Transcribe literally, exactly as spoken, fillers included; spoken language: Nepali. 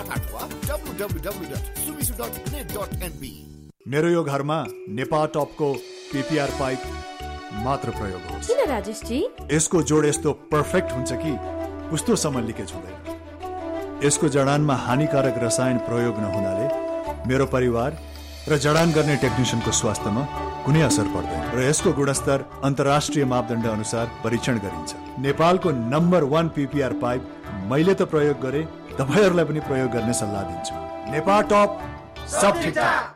आठ आठ वा W W W dot सुमिसु dot net dot NP. मेरो यो घरमा नेपाल टपको पीपीआर पाइप मात्र प्रयोग होस्। किन राजेश जी? यसको जोड यस्तो पर्फेक्ट हुन्छ कि कस्तोसम्म लिकेज हुँदैन। यसको जडानमा हानिकारक रसायन प्रयोग नहुनाले मेरो परिवार र जडान गर्ने टेक्निशियनको स्वास्थ्यमा कुनै असर पर्दैन र यसको गुणस्तर अन्तर्राष्ट्रिय मापदण्ड अनुसार परीक्षण गरिन्छ। नेपालको नम्बर वान पीपीआर पाइप मैले त प्रयोग गरे, तपाईहरुलाई पनि प्रयोग गर्ने सल्लाह दिन्छु। नेपाल टप सब ठीक ठाक।